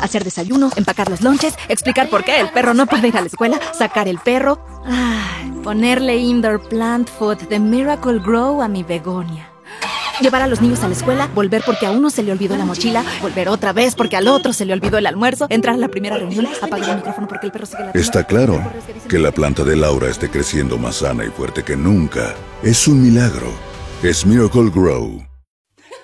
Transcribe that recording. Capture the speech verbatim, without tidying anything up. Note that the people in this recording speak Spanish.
hacer desayuno, empacar los lonches, explicar por qué el perro no puede ir a la escuela, sacar el perro, ay, ponerle indoor plant food de Miracle Grow a mi begonia. Llevar a los niños a la escuela, volver porque a uno se le olvidó la mochila, volver otra vez porque al otro se le olvidó el almuerzo, entrar a la primera reunión, apagar el micrófono porque el perro sigue ladrando. Está claro que la planta de Laura esté creciendo más sana y fuerte que nunca. Es un milagro. Es Miracle Grow.